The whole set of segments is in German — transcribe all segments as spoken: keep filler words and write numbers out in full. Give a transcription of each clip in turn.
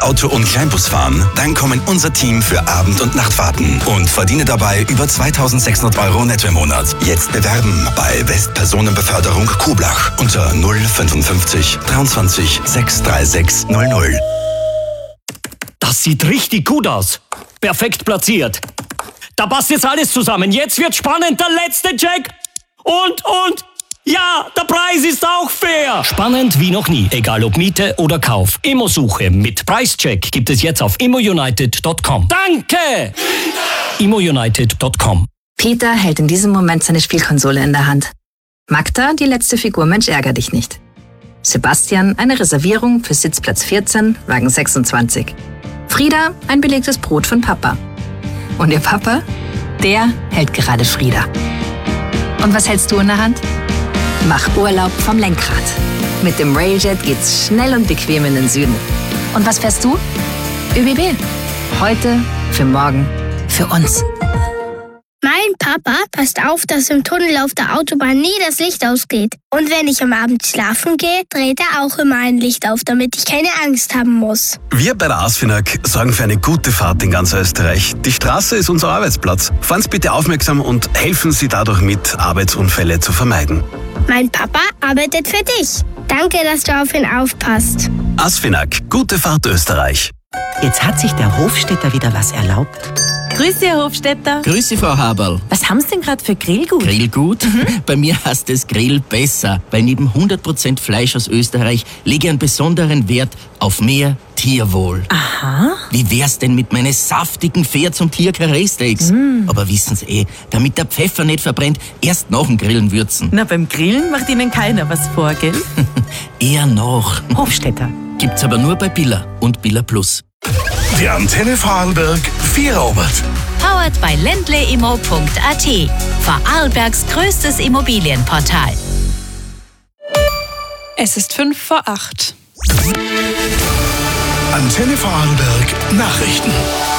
Auto- und Kleinbus fahren? Dann komm in unser Team für Abend- und Nachtfahrten und verdiene dabei über zweitausendsechshundert Euro netto im Monat. Jetzt bewerben bei Westpersonenbeförderung Kublach unter null fünfundfünfzig dreiundzwanzig sechshundertsechsunddreißig null null. Das sieht richtig gut aus. Perfekt platziert. Da passt jetzt alles zusammen. Jetzt wird spannend. Der letzte Check. Und, und, ja, der Preis ist auch fair. Spannend wie noch nie. Egal ob Miete oder Kauf. Immosuche mit Preischeck gibt es jetzt auf immounited punkt com. Danke! immounited punkt com. Peter hält in diesem Moment seine Spielkonsole in der Hand. Magda, die letzte Figur Mensch ärger dich nicht. Sebastian, eine Reservierung für Sitzplatz vierzehn, Wagen sechsundzwanzig. Frieda, ein belegtes Brot von Papa. Und ihr Papa? Der hält gerade Frieda. Und was hältst du in der Hand? Mach Urlaub vom Lenkrad. Mit dem Railjet geht's schnell und bequem in den Süden. Und was fährst du? Ö B B. Heute, für morgen, für uns. Mein Papa passt auf, dass im Tunnel auf der Autobahn nie das Licht ausgeht. Und wenn ich am Abend schlafen gehe, dreht er auch immer ein Licht auf, damit ich keine Angst haben muss. Wir bei der ASFINAG sorgen für eine gute Fahrt in ganz Österreich. Die Straße ist unser Arbeitsplatz. Fahren Sie bitte aufmerksam und helfen Sie dadurch mit, Arbeitsunfälle zu vermeiden. Mein Papa arbeitet für dich. Danke, dass du auf ihn aufpasst. ASFINAG, gute Fahrt Österreich. Jetzt hat sich der Hofstädter wieder was erlaubt. Grüße, Herr Hofstädter. Grüße, Frau Haberl. Was haben Sie denn gerade für Grillgut? Grillgut? Mhm. Bei mir heißt es Grill besser, weil neben hundert Prozent Fleisch aus Österreich lege ich einen besonderen Wert auf mehr Tierwohl. Aha. Wie wär's denn mit meinen saftigen Pferds- und Tier-Karree-Steaks? Mm. Aber wissen Sie eh, damit der Pfeffer nicht verbrennt, erst nach dem Grillen würzen. Na, beim Grillen macht Ihnen keiner was vor, gell? Eher noch. Hofstädter. Gibt's aber nur bei Billa und Billa Plus. Der Antenne Vorarlberg Vierobert. Powered by ländle immo punkt a t. Vorarlbergs größtes Immobilienportal. Es ist fünf vor acht. Antenne Vorarlberg Nachrichten.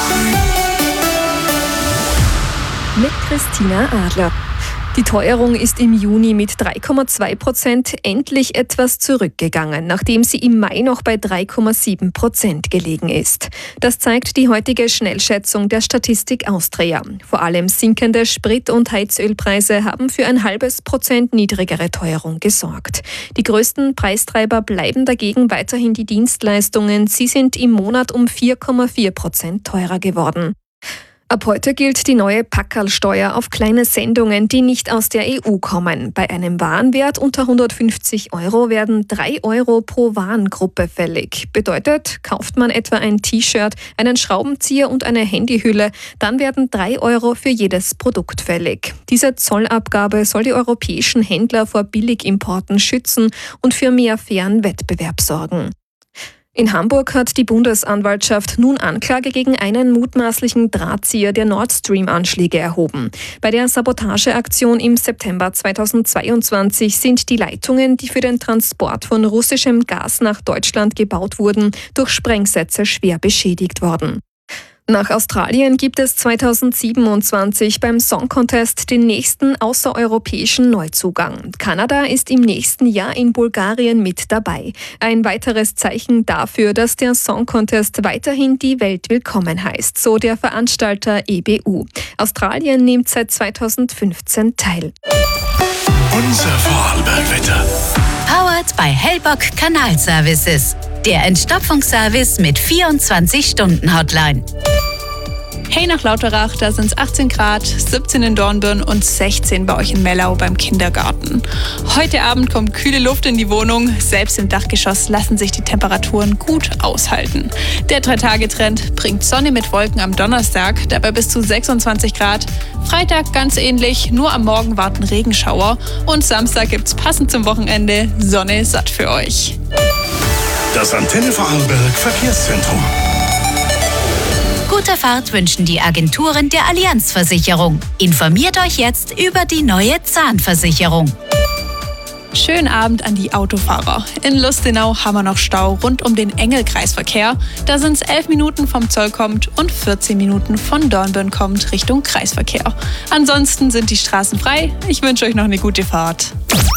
Mit Christina Adler. Die Teuerung ist im Juni mit drei Komma zwei Prozent endlich etwas zurückgegangen, nachdem sie im Mai noch bei drei Komma sieben Prozent gelegen ist. Das zeigt die heutige Schnellschätzung der Statistik Austria. Vor allem sinkende Sprit- und Heizölpreise haben für ein halbes Prozent niedrigere Teuerung gesorgt. Die größten Preistreiber bleiben dagegen weiterhin die Dienstleistungen. Sie sind im Monat um vier Komma vier Prozent teurer geworden. Ab heute gilt die neue Packerlsteuer auf kleine Sendungen, die nicht aus der E U kommen. Bei einem Warenwert unter hundertfünfzig Euro werden drei Euro pro Warengruppe fällig. Bedeutet, kauft man etwa ein T-Shirt, einen Schraubenzieher und eine Handyhülle, dann werden drei Euro für jedes Produkt fällig. Diese Zollabgabe soll die europäischen Händler vor Billigimporten schützen und für mehr fairen Wettbewerb sorgen. In Hamburg hat die Bundesanwaltschaft nun Anklage gegen einen mutmaßlichen Drahtzieher der Nord Stream-Anschläge erhoben. Bei der Sabotageaktion im September zweitausendzweiundzwanzig sind die Leitungen, die für den Transport von russischem Gas nach Deutschland gebaut wurden, durch Sprengsätze schwer beschädigt worden. Nach Australien gibt es zweitausendsiebenundzwanzig beim Song Contest den nächsten außereuropäischen Neuzugang. Kanada ist im nächsten Jahr in Bulgarien mit dabei. Ein weiteres Zeichen dafür, dass der Song Contest weiterhin die Welt willkommen heißt, so der Veranstalter E B U. Australien nimmt seit zweitausendfünfzehn teil. Unser Vorarlberg-Wetter. Powered by Hellbock Kanalservices. Der Entstopfungsservice mit vierundzwanzig-Stunden-Hotline. Hey nach Lauterach, da sind es achtzehn Grad, siebzehn in Dornbirn und sechzehn bei euch in Mellau beim Kindergarten. Heute Abend kommt kühle Luft in die Wohnung. Selbst im Dachgeschoss lassen sich die Temperaturen gut aushalten. Der Drei-Tage-Trend bringt Sonne mit Wolken am Donnerstag, dabei bis zu sechsundzwanzig Grad. Freitag ganz ähnlich, nur am Morgen warten Regenschauer. Und Samstag gibt's passend zum Wochenende Sonne satt für euch. Das Antenne Vorarlberg Verkehrszentrum. Gute Fahrt wünschen die Agenturen der Allianz-Versicherung. Informiert euch jetzt über die neue Zahnversicherung. Schönen Abend an die Autofahrer. In Lustenau haben wir noch Stau rund um den Engelkreisverkehr. Da sind es elf Minuten vom Zoll kommt und vierzehn Minuten von Dornbirn kommt Richtung Kreisverkehr. Ansonsten sind die Straßen frei. Ich wünsche euch noch eine gute Fahrt.